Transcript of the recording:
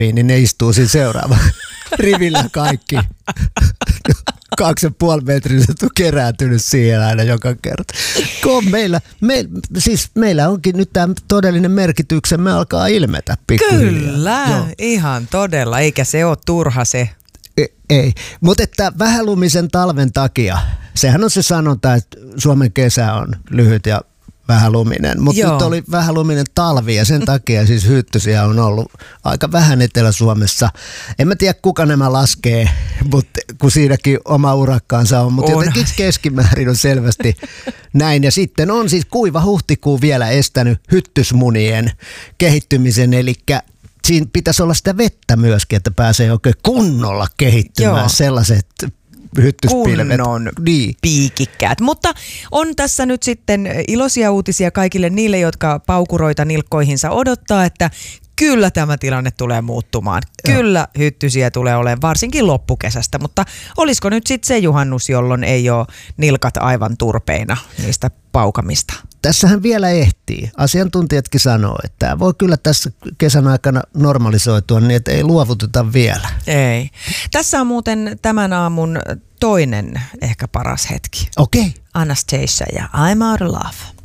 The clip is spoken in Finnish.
niin ne istuu siinä seuraava rivillä kaikki. 2,5 metriset on kerääntynyt siihen aina joka kerta. Meillä onkin nyt tämä todellinen merkityksemme alkaa ilmetä pikkuhiljaa. Kyllä, joo. Ihan todella, eikä se ole turha se. Ei, mutta että vähälumisen talven takia, sehän on se sanonta, että Suomen kesä on lyhyt ja vähäluminen, mutta nyt oli vähäluminen talvi ja sen takia siis hyttysiä on ollut aika vähän Etelä-Suomessa. En mä tiedä kuka nämä laskee, mutta kun siinäkin oma urakkaansa on, mutta jotenkin keskimäärin on selvästi näin. Ja sitten on siis kuiva huhtikuu vielä estänyt hyttysmunien kehittymisen, eli siinä pitäisi olla sitä vettä myöskin, että pääsee oikein kunnolla kehittymään sellaiset hyttyspilvet. Kunnon piikikkäät. Mutta on tässä nyt sitten iloisia uutisia kaikille niille, jotka paukuroita nilkkoihinsa odottaa, että kyllä tämä tilanne tulee muuttumaan. Kyllä hyttysiä tulee olemaan varsinkin loppukesästä, mutta olisiko nyt sitten se juhannus, jolloin ei ole nilkat aivan turpeina niistä paukamista? Tässähän vielä ehtii. Asiantuntijatkin sanoo, että tämä voi kyllä tässä kesän aikana normalisoitua niin, että ei luovuteta vielä. Ei. Tässä on muuten tämän aamun toinen ehkä paras hetki. Okei. Anastasia ja I'm Out of Love.